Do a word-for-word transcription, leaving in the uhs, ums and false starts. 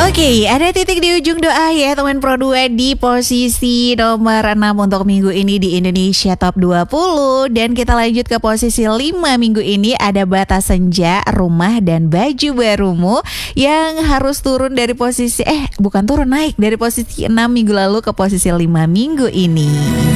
Oke, ada titik di ujung doa ya teman Pro dua di posisi nomor enam untuk minggu ini di Indonesia Top dua puluh. Dan kita lanjut ke posisi lima minggu ini, ada Batas Senja, Rumah dan Baju Barumu, yang harus turun dari posisi, eh bukan turun, naik dari posisi enam minggu lalu ke posisi lima minggu ini.